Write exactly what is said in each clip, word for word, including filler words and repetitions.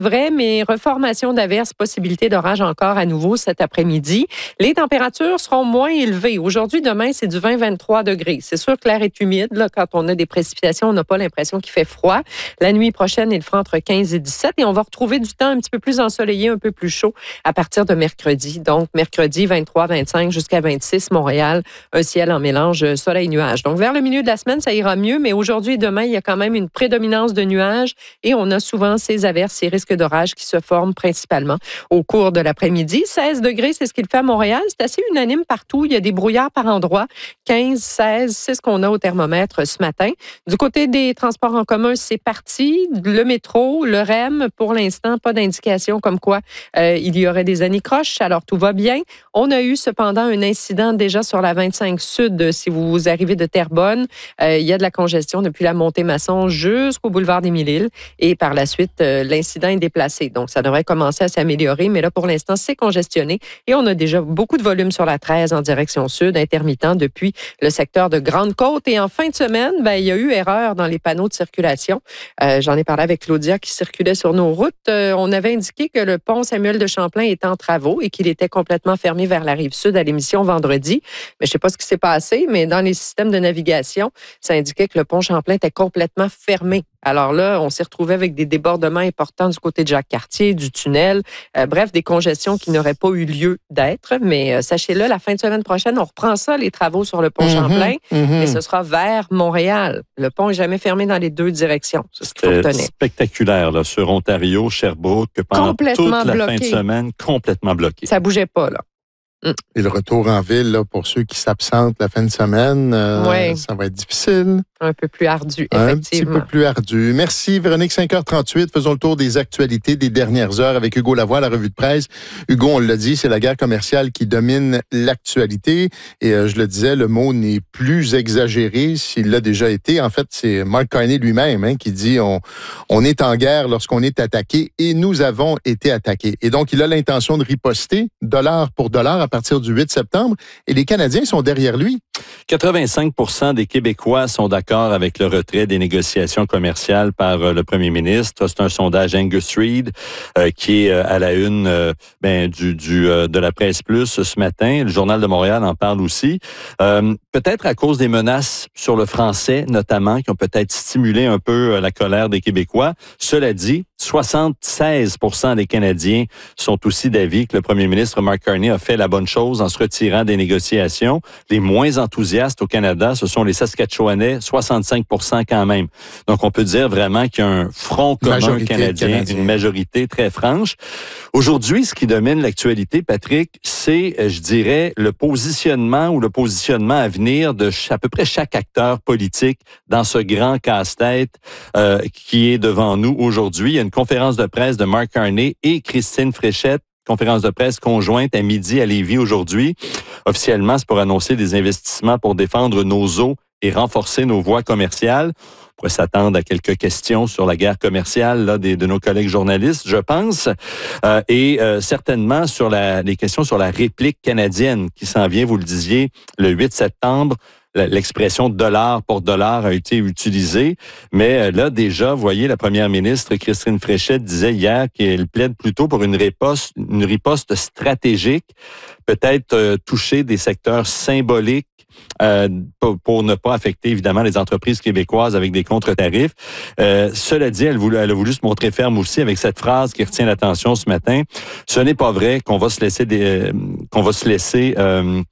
vrai, mais reformation d'averses, possibilité d'orage encore à nouveau cet après-midi. Les températures seront moins élevées. Aujourd'hui, demain, c'est du vingt à vingt-trois degrés. C'est sûr que l'air est humide. Là, quand on a des précipitations, on n'a pas l'impression qu'il fait froid. La nuit prochaine, il fera entre quinze et dix-sept et on va retrouver du temps un petit peu plus ensoleillé, un peu plus chaud à partir de mercredi. Donc, mercredi, vingt-trois, vingt-cinq jusqu'à vingt-six, Montréal, un ciel en mélange soleil-nuage. Donc, vers le milieu de la semaine, ça ira mieux, mais aujourd'hui et demain, il y a quand même une prédominance de nuages et on a souvent ces averses, ces risques d'orage qui se forment principalement au cours de l'après-midi. seize degrés, c'est ce qu'il fait à Montréal. C'est assez unanime partout. Il y a des brouillards par endroits. quinze, seize, c'est ce qu'on a au thermomètre ce matin. Du côté des transports en commun, c'est parti. Le métro, le R E M, pour l'instant, pas d'indication comme quoi euh, il y aurait des anicroches. Alors, tout va bien. On a eu cependant un incident déjà sur la vingt-cinq Sud. Si vous arrivez de Terrebonne, euh, il y a de la congestion depuis la Montée-Masson jusqu'au boulevard des Mille-Îles. Et par la suite, euh, l'incident est déplacé. Donc, ça devrait commencer à s'améliorer. Mais là, pour l'instant, c'est congestionné. Et on a déjà beaucoup de volume sur la treize en direction sud, intermittent depuis le secteur de Grande-Côte. Et en fin de semaine, ben, il y a eu erreur dans les panneaux de circulation. Euh, j'en ai parlé avec Claudia qui circulait sur nos routes. Euh, on avait indiqué que le pont Samuel de Champlain était en travaux et qu'il était complètement fermé vers la rive sud à l'émission vendredi. Mais je ne sais pas ce qui s'est passé, mais dans les systèmes de navigation, ça indiquait que le pont Champlain était complètement fermé. Alors là, on s'est retrouvé avec des débordements importants du côté de Jacques-Cartier, du tunnel. Euh, bref, des congestions qui n'auraient pas eu lieu d'être. Mais euh, sachez-le, la fin de semaine prochaine, on reprend ça, les travaux sur le pont mm-hmm, Champlain. Mm-hmm. Et ce sera vers Montréal. Le pont n'est jamais fermé dans les deux directions. C'est ce qu'il faut retenir. Spectaculaire, là, sur Ontario, Sherbrooke, pendant toute la bloqué. fin de semaine, complètement bloqué. Ça bougeait pas, là. Mm. Et le retour en ville, là, pour ceux qui s'absentent la fin de semaine, euh, oui. ça va être difficile. Un peu plus ardu, effectivement. Un petit peu plus ardu. Merci, Véronique. cinq heures trente-huit. Faisons le tour des actualités des dernières heures avec Hugo Lavoie à la revue de presse. Hugo, on l'a dit, c'est la guerre commerciale qui domine l'actualité. Et euh, je le disais, le mot n'est plus exagéré s'il l'a déjà été. En fait, c'est Mark Carney lui-même hein, qui dit on, on est en guerre lorsqu'on est attaqué et nous avons été attaqués. Et donc, il a l'intention de riposter dollar pour dollar à partir du huit septembre. Et les Canadiens sont derrière lui. quatre-vingt-cinq pour cent des Québécois sont d'accord avec le retrait des négociations commerciales par euh, le premier ministre. C'est un sondage Angus Reid euh, qui est euh, à la une euh, ben, du, du, euh, de la Presse Plus ce matin. Le Journal de Montréal en parle aussi. Euh, peut-être à cause des menaces sur le français, notamment, qui ont peut-être stimulé un peu euh, la colère des Québécois. Cela dit, soixante-seize pour cent des Canadiens sont aussi d'avis que le premier ministre Mark Carney a fait la bonne chose en se retirant des négociations. Les moins enthousiastes au Canada, ce sont les Saskatchewanais, soixante-cinq pour cent quand même. Donc, on peut dire vraiment qu'il y a un front commun majorité canadien, canadien, une majorité très franche. Aujourd'hui, ce qui domine l'actualité, Patrick, c'est, je dirais, le positionnement ou le positionnement à venir de à peu près chaque acteur politique dans ce grand casse-tête euh, qui est devant nous aujourd'hui. Il y a une conférence de presse de Mark Carney et Christine Fréchette, conférence de presse conjointe à midi à Lévis aujourd'hui. Officiellement, c'est pour annoncer des investissements pour défendre nos eaux et renforcer nos voies commerciales. On pourrait s'attendre à quelques questions sur la guerre commerciale là, des, de nos collègues journalistes, je pense, euh, et euh, certainement sur la, les questions sur la réplique canadienne qui s'en vient, vous le disiez, le huit septembre. L'expression dollar pour dollar a été utilisée, mais là déjà, vous voyez, la première ministre Christine Fréchette disait hier qu'elle plaide plutôt pour une riposte, une riposte stratégique, peut-être euh, toucher des secteurs symboliques euh, pour, pour ne pas affecter évidemment les entreprises québécoises avec des contre-tarifs. Euh, cela dit, elle, voulait, elle a voulu se montrer ferme aussi avec cette phrase qui retient l'attention ce matin. Ce n'est pas vrai qu'on va se laisser des, euh, qu'on va se laisser euh,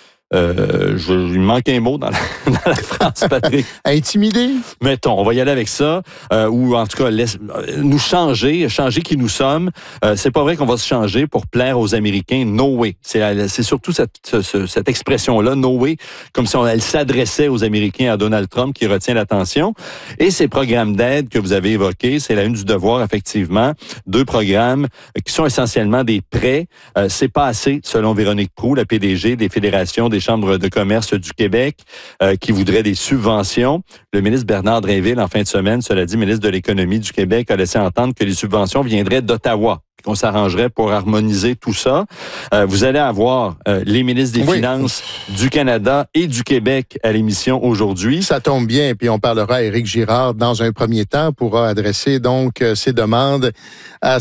Euh, je, il me manque un mot dans la, dans la phrase, Patrick. Intimidé? Mettons, on va y aller avec ça. Euh, ou en tout cas, laisse, nous changer, changer qui nous sommes. Euh, c'est pas vrai qu'on va se changer pour plaire aux Américains. No way. C'est, c'est surtout cette, ce, cette expression-là, no way, comme si on, elle s'adressait aux Américains, à Donald Trump, qui retient l'attention. Et ces programmes d'aide que vous avez évoqués, c'est la une du Devoir, effectivement. Deux programmes qui sont essentiellement des prêts. Euh, c'est pas assez, selon Véronique Proulx, la P D G des fédérations des chambres de commerce du Québec, euh, qui voudrait des subventions. Le ministre Bernard Drinville, en fin de semaine, cela dit, ministre de l'Économie du Québec, a laissé entendre que les subventions viendraient d'Ottawa, qu'on s'arrangerait pour harmoniser tout ça. Euh, vous allez avoir euh, les ministres des oui. Finances du Canada et du Québec à l'émission aujourd'hui. Ça tombe bien, puis on parlera à Éric Girard dans un premier temps, pourra adresser donc euh, ses demandes à